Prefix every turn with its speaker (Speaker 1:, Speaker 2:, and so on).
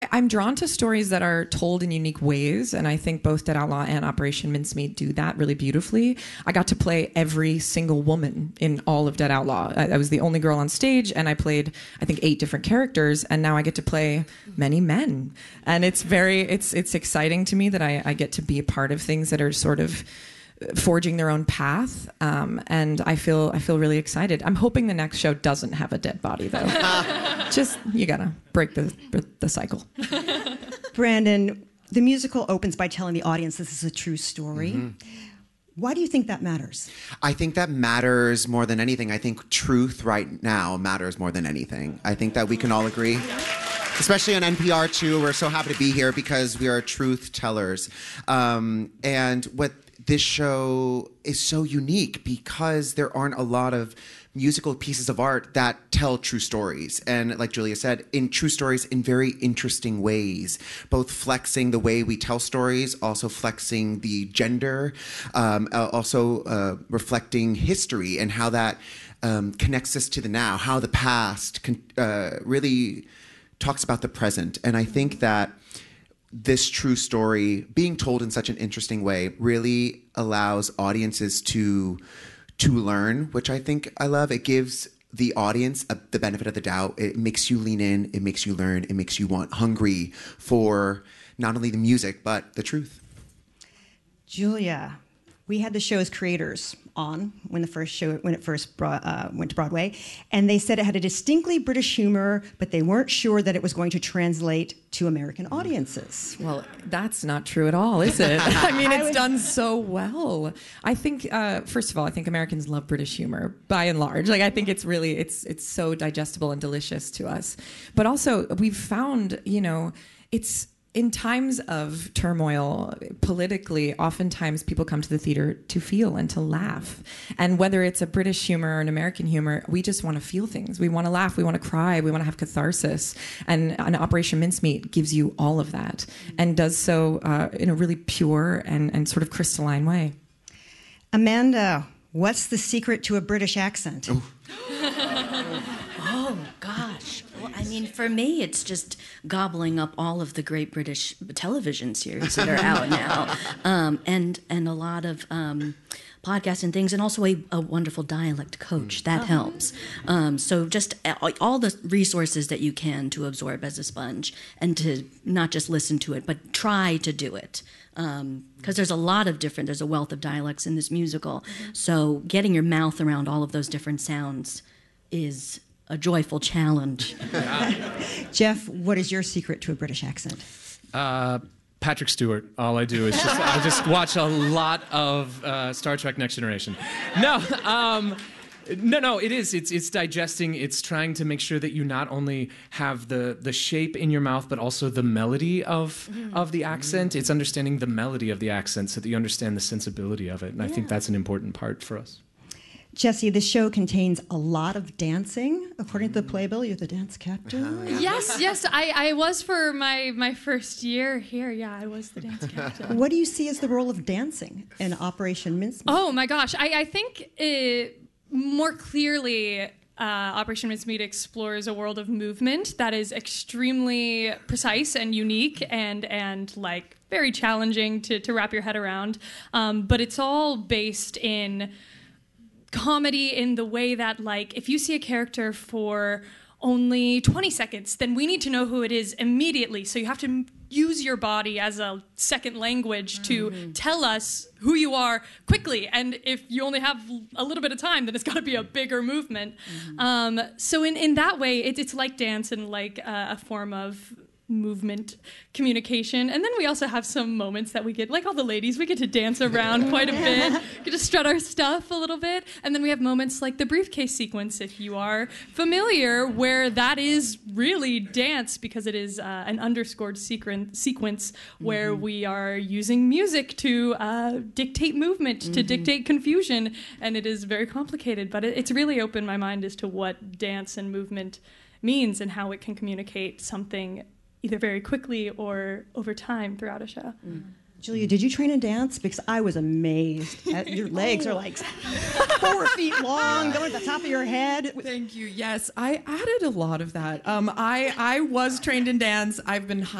Speaker 1: I'm drawn to stories that are told in unique ways, and I think both Dead Outlaw and Operation Mincemeat do that really beautifully. I got to play every single woman in all of Dead Outlaw. I was the only girl on stage, and I played, I think, 8 different characters, and now I get to play many men. And it's exciting to me that I get to be a part of things that are sort of forging their own path, and I feel really excited. I'm hoping the next show doesn't have a dead body, though. Just, you gotta break the cycle.
Speaker 2: Brandon, the musical opens by telling the audience this is a true story. Mm-hmm. Why do you think that matters?
Speaker 3: I think that matters more than anything. I think truth right now matters more than anything. I think that we can all agree. Especially on NPR, too. We're so happy to be here because we are truth tellers. And what this show is so unique because there aren't a lot of musical pieces of art that tell true stories. And like Julia said, in true stories in very interesting ways, both flexing the way we tell stories, also flexing the gender, also reflecting history and how that connects us to the now, how the past really talks about the present. And I think that this true story being told in such an interesting way really allows audiences to learn, which I think I love. It gives the audience the benefit of the doubt. It makes you lean in, it makes you learn, it makes you hungry for not only the music, but the truth.
Speaker 2: Julia, we had the show's creators on when it first went to Broadway, and they said it had a distinctly British humor, but they weren't sure that it was going to translate to American audiences.
Speaker 1: Well, that's not true at all, is it? I mean, it's done so well. I think, first of all, I think Americans love British humor by and large. Like, I think it's really, it's so digestible and delicious to us. But also, we've found, it's in times of turmoil politically, oftentimes people come to the theater to feel and to laugh. And whether it's a British humor or an American humor, we just want to feel things. We want to laugh. We want to cry. We want to have catharsis. And Operation Mincemeat gives you all of that and does so in a really pure and sort of crystalline way.
Speaker 2: Amanda, what's the secret to a British accent?
Speaker 4: Oh, gosh. Well, I mean, for me, it's just gobbling up all of the great British television series that are out now, and a lot of podcasts and things, and also a wonderful dialect coach. That helps. So just all the resources that you can to absorb as a sponge, and to not just listen to it, but try to do it. Because there's a wealth of dialects in this musical. So getting your mouth around all of those different sounds is a joyful challenge.
Speaker 2: Jeff, what is your secret to a British accent?
Speaker 5: Patrick Stewart. All I do is I just watch a lot of Star Trek Next Generation. No, it is. It's digesting. It's trying to make sure that you not only have the shape in your mouth, but also the melody of the accent. It's understanding the melody of the accent so that you understand the sensibility of it. And I think that's an important part for us.
Speaker 2: Jesse, the show contains a lot of dancing. According to the playbill, you're the dance captain.
Speaker 6: Yes, I was for my first year here. Yeah, I was the dance captain.
Speaker 2: What do you see as the role of dancing in Operation Mincemeat?
Speaker 6: Oh my gosh, I think more clearly Operation Mincemeat explores a world of movement that is extremely precise and unique and like very challenging to wrap your head around. But it's all based in comedy in the way that, like, if you see a character for only 20 seconds, then we need to know who it is immediately. So you have to use your body as a second language to tell us who you are quickly. And if you only have a little bit of time, then it's got to be a bigger movement. So in that way, it's like dance and like a form of movement communication. And then we also have some moments that we get, like all the ladies, we get to dance around quite a bit, get to strut our stuff a little bit. And then we have moments like the briefcase sequence, if you are familiar, where that is really dance because it is an underscored sequence where we are using music to dictate movement, to dictate confusion. And it is very complicated, but it's really opened my mind as to what dance and movement means and how it can communicate something either very quickly or over time throughout a show.
Speaker 2: Julia, did you train in dance? Because I was amazed. Your legs are like 4 feet long, going to the top of your head.
Speaker 1: Thank you. Yes, I added a lot of that. I was trained in dance. I've been